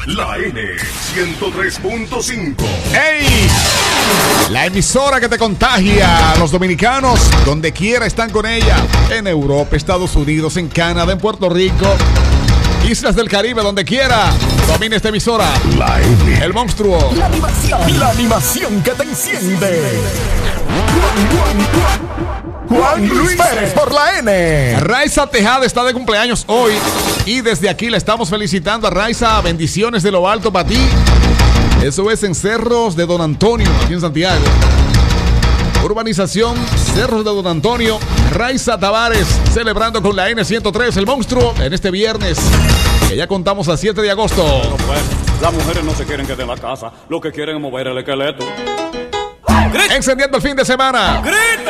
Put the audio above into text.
La N103.5. ¡Ey! La emisora que te contagia. Los dominicanos, donde quiera, están con ella. En Europa, Estados Unidos, en Canadá, en Puerto Rico, Islas del Caribe, donde quiera. Domina esta emisora. La N. El monstruo. La animación que te enciende. Juan Luis Pérez por la N. Raiza Tejada está de cumpleaños hoy. Y desde aquí le estamos felicitando a Raiza. Bendiciones de lo alto para ti. Eso es en Cerros de Don Antonio, aquí en Santiago. Urbanización Cerros de Don Antonio. Raiza Tavares celebrando con la N103, el monstruo, en este viernes, que ya contamos a 7 de agosto. Bueno, pues, las mujeres no se quieren quedar en la casa, lo que quieren es mover el esqueleto. Encendiendo el fin de semana.